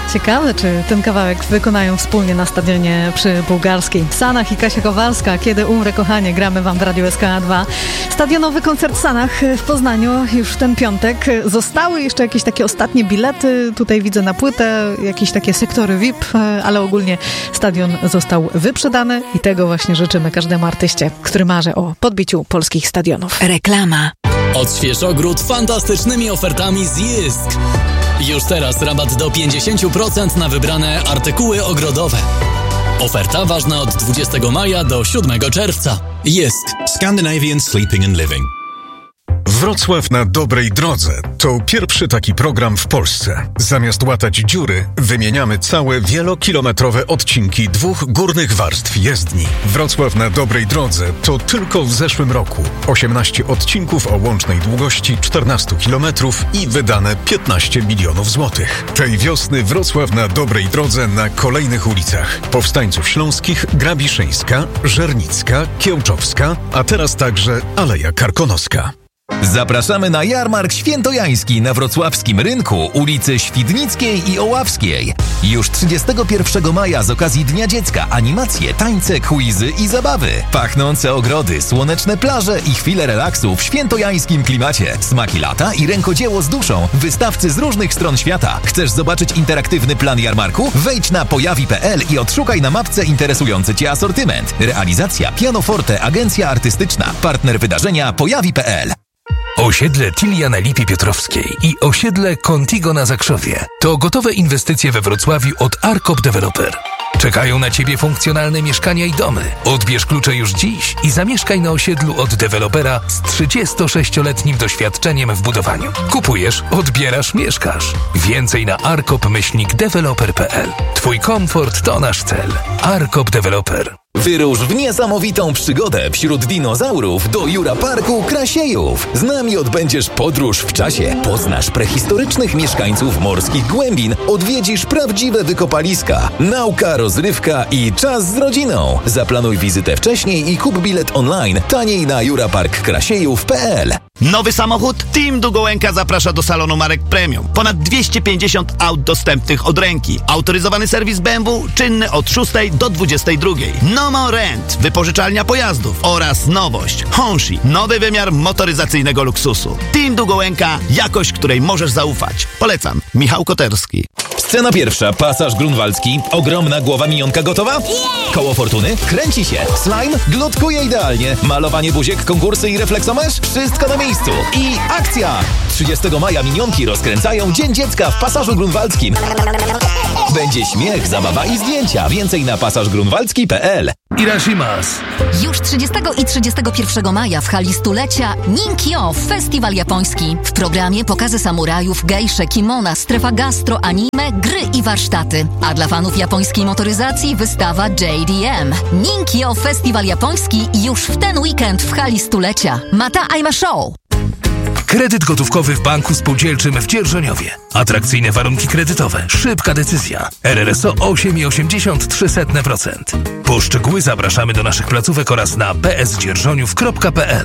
Ciekawe, czy ten kawałek wykonają wspólnie na stadionie przy Bułgarskiej. Sanach i Kasia Kowalska, Kiedy umrę kochanie, gramy wam w Radiu SK2. Stadionowy koncert w Sanach w Poznaniu już w ten piątek. Zostały jeszcze jakieś takie ostatnie bilety, tutaj widzę na płytę, jakieś takie sektory VIP, ale ogólnie stadion został wyprzedany i tego właśnie życzymy każdemu artyście, który marzy o podbiciu polskich stadionów. Reklama. Odśwież ogród fantastycznymi ofertami z Jysk. Już teraz rabat do 50% na wybrane artykuły ogrodowe. Oferta ważna od 20 maja do 7 czerwca. Jysk. Scandinavian Sleeping and Living. Wrocław na dobrej drodze to pierwszy taki program w Polsce. Zamiast łatać dziury, wymieniamy całe wielokilometrowe odcinki 2 górnych warstw jezdni. Wrocław na dobrej drodze to tylko w zeszłym roku 18 odcinków o łącznej długości 14 km i wydane 15 milionów złotych. Tej wiosny Wrocław na dobrej drodze na kolejnych ulicach: Powstańców Śląskich, Grabiszyńska, Żernicka, Kiełczowska, a teraz także Aleja Karkonoska. Zapraszamy na jarmark świętojański na wrocławskim rynku, ulicy Świdnickiej i Oławskiej. Już 31 maja z okazji Dnia Dziecka animacje, tańce, quizy i zabawy. Pachnące ogrody, słoneczne plaże i chwile relaksu w świętojańskim klimacie. Smaki lata i rękodzieło z duszą. Wystawcy z różnych stron świata. Chcesz zobaczyć interaktywny plan jarmarku? Wejdź na pojawi.pl i odszukaj na mapce interesujący Cię asortyment. Realizacja Pianoforte, agencja artystyczna. Partner wydarzenia pojawi.pl. Osiedle Tilia na Lipie Piotrowskiej i osiedle Contigo na Zakrzowie to gotowe inwestycje we Wrocławiu od Arkop Developer. Czekają na Ciebie funkcjonalne mieszkania i domy. Odbierz klucze już dziś i zamieszkaj na osiedlu od dewelopera z 36-letnim doświadczeniem w budowaniu. Kupujesz, odbierasz, mieszkasz. Więcej na arkop-developer.pl. Twój komfort to nasz cel. Arkop Developer. Wyrusz w niesamowitą przygodę wśród dinozaurów do Jura Parku Krasiejów. Z nami odbędziesz podróż w czasie, poznasz prehistorycznych mieszkańców morskich głębin, odwiedzisz prawdziwe wykopaliska, nauka, rozrywka i czas z rodziną. Zaplanuj wizytę wcześniej i kup bilet online taniej na juraparkkrasiejów.pl. Nowy samochód? Team Dugołęka zaprasza do salonu marek premium. Ponad 250 aut dostępnych od ręki. Autoryzowany serwis BMW czynny od 6 do 22. No More Rent, wypożyczalnia pojazdów oraz nowość Honshi, nowy wymiar motoryzacyjnego luksusu. Team Dugołęka, jakość, której możesz zaufać. Polecam. Michał Koterski. Scena pierwsza, pasaż grunwaldzki, ogromna głowa minionka gotowa? Koło fortuny? Kręci się. Slime? Glutkuje idealnie. Malowanie buziek, konkursy i refleksomerz? Wszystko na miejscu. I akcja! 30 maja minionki rozkręcają Dzień Dziecka w pasażu grunwaldzkim. Będzie śmiech, zabawa i zdjęcia. Więcej na pasażgrunwaldzki.pl. Irashimas. Już 30 i 31 maja w hali stulecia Ninkyo Festiwal Japoński. W programie pokazy samurajów, gejsze, kimona, strefa gastro, anime, gry i warsztaty. A dla fanów japońskiej motoryzacji wystawa JDM. Ninkyo Festiwal Japoński już w ten weekend w hali stulecia. Mata Aima Show. Kredyt gotówkowy w Banku Spółdzielczym w Dzierżoniowie. Atrakcyjne warunki kredytowe. Szybka decyzja. RRSO 8,83%. Po szczegóły zapraszamy do naszych placówek oraz na bsdzierżoniów.pl.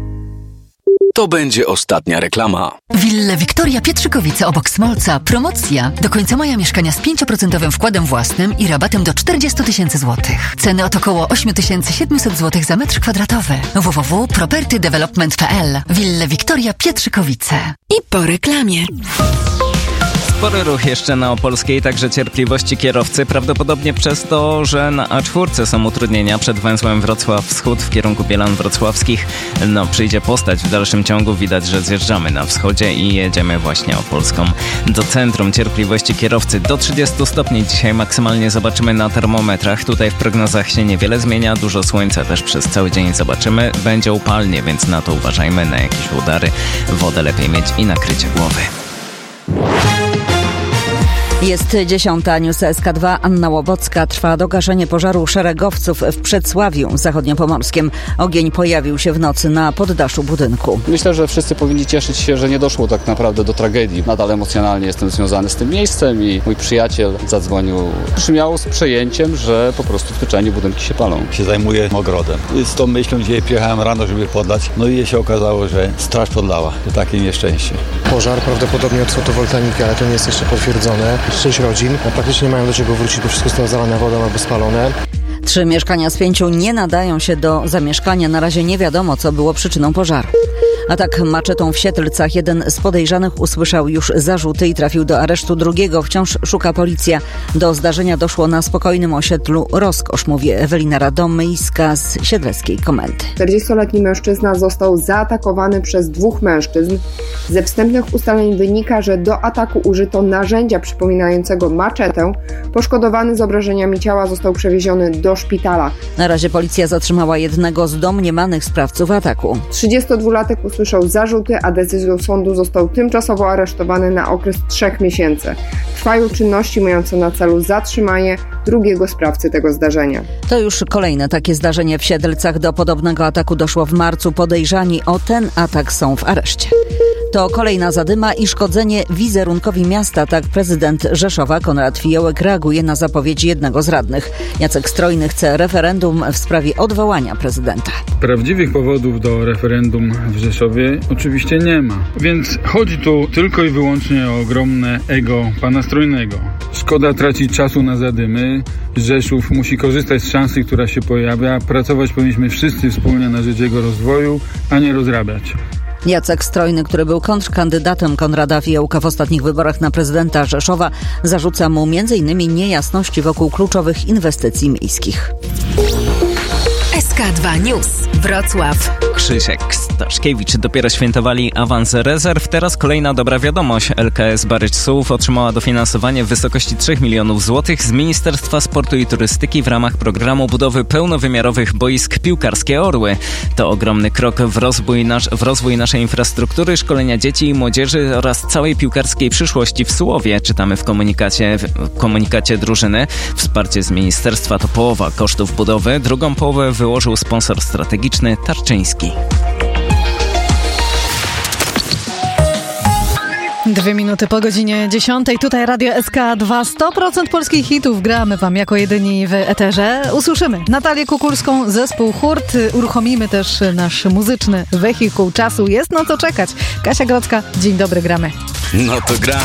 To będzie ostatnia reklama. Wille Wiktoria Pietrzykowice obok Smolca. Promocja. Do końca maja mieszkania z 5% wkładem własnym i rabatem do 40 000 złotych. Ceny od około 8700 zł za metr kwadratowy. www.propertydevelopment.pl. Wille Wiktoria Pietrzykowice. I po reklamie. Spory ruch jeszcze na Opolskiej, także cierpliwości kierowcy, prawdopodobnie przez to, że na A4 są utrudnienia przed węzłem Wrocław Wschód w kierunku Bielan Wrocławskich. Przyjdzie postać w dalszym ciągu, widać, że zjeżdżamy na wschodzie i jedziemy właśnie Opolską do centrum. Cierpliwości kierowcy do 30 stopni dzisiaj maksymalnie zobaczymy na termometrach. Tutaj w prognozach się niewiele zmienia, dużo słońca też przez cały dzień zobaczymy. Będzie upalnie, więc na to uważajmy, na jakieś udary. Wodę lepiej mieć i nakrycie głowy. Jest 10. News SK2. Anna Łobocka. Trwa dogaszenie pożaru szeregowców w Przedsławiu zachodniopomorskim. Ogień pojawił się w nocy na poddaszu budynku. Myślę, że wszyscy powinni cieszyć się, że nie doszło tak naprawdę do tragedii. Nadal emocjonalnie jestem związany z tym miejscem i mój przyjaciel zadzwonił śmiało z przejęciem, że po prostu zwyczajnie budynki się palą. Się zajmuję ogrodem. Z tą myślą dzisiaj przyjechałem rano, żeby podlać. No i się okazało, że straż podlała. To takie nieszczęście. Pożar prawdopodobnie od fotowoltaiki, ale to nie jest jeszcze potwierdzone. 6 rodzin. Praktycznie nie mają do czego wrócić, bo wszystko zostało zalane wodą albo spalone. 3 mieszkania z 5 nie nadają się do zamieszkania. Na razie nie wiadomo, co było przyczyną pożaru. Atak maczetą w Siedlcach. Jeden z podejrzanych usłyszał już zarzuty i trafił do aresztu. Drugiego wciąż szuka policja. Do zdarzenia doszło na spokojnym osiedlu Rozkosz, mówi Ewelina Radomyjska z Siedleckiej Komendy. 40-letni mężczyzna został zaatakowany przez 2 mężczyzn. Ze wstępnych ustaleń wynika, że do ataku użyto narzędzia przypominającego maczetę. Poszkodowany z obrażeniami ciała został przewieziony do szpitala. Na razie policja zatrzymała jednego z domniemanych sprawców ataku. 32-latek usłyszał zarzuty, a decyzją sądu został tymczasowo aresztowany na okres 3 miesięcy. Trwają czynności mające na celu zatrzymanie drugiego sprawcy tego zdarzenia. To już kolejne takie zdarzenie w Siedlcach. Do podobnego ataku doszło w marcu. Podejrzani o ten atak są w areszcie. To kolejna zadyma i szkodzenie wizerunkowi miasta. Tak prezydent Rzeszowa Konrad Fiołek reaguje na zapowiedzi jednego z radnych. Jacek Strojny chce referendum w sprawie odwołania prezydenta. Prawdziwych powodów do referendum w Rzeszowie oczywiście nie ma. Więc chodzi tu tylko i wyłącznie o ogromne ego pana Strojnego. Szkoda tracić czasu na zadymy. Rzeszów musi korzystać z szansy, która się pojawia. Pracować powinniśmy wszyscy wspólnie na rzecz jego rozwoju, a nie rozrabiać. Jacek Strojny, który był kontrkandydatem Konrada Fiołka w ostatnich wyborach na prezydenta Rzeszowa, zarzuca mu m.in. niejasności wokół kluczowych inwestycji miejskich. SK2 News. Wrocław. Krzysiek Staszkiewicz. Dopiero świętowali awans rezerw. Teraz kolejna dobra wiadomość. LKS Barycz-Sułów otrzymała dofinansowanie w wysokości 3 milionów złotych z Ministerstwa Sportu i Turystyki w ramach programu budowy pełnowymiarowych boisk Piłkarskie Orły. To ogromny krok w rozwój naszej infrastruktury, szkolenia dzieci i młodzieży oraz całej piłkarskiej przyszłości w Sułowie. Czytamy w komunikacie drużyny. Wsparcie z ministerstwa to połowa kosztów budowy. Drugą połowę wyłożył sponsor strategiczny Tarczyński. 2 minuty po godzinie 10. Tutaj Radio SK2. 100% polskich hitów gramy wam jako jedyni w eterze. Usłyszymy Natalię Kukulską, zespół Hurt. Uruchomimy też nasz muzyczny wehikuł czasu. Jest na co czekać. Kasia Grodzka, dzień dobry, gramy. No to gra.